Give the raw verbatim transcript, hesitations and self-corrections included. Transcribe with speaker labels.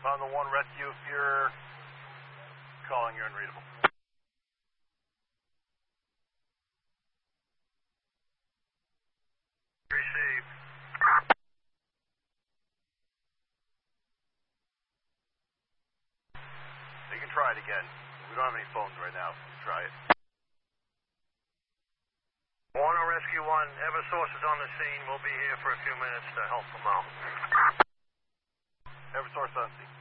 Speaker 1: On the one rescue, if you're calling, you're unreadable.
Speaker 2: Received.
Speaker 1: You can try it again. We don't have any phones right now. Try it.
Speaker 2: Warner Rescue one, Eversource is on the scene. We'll be here for a few minutes to help them out.
Speaker 1: Eversource on scene.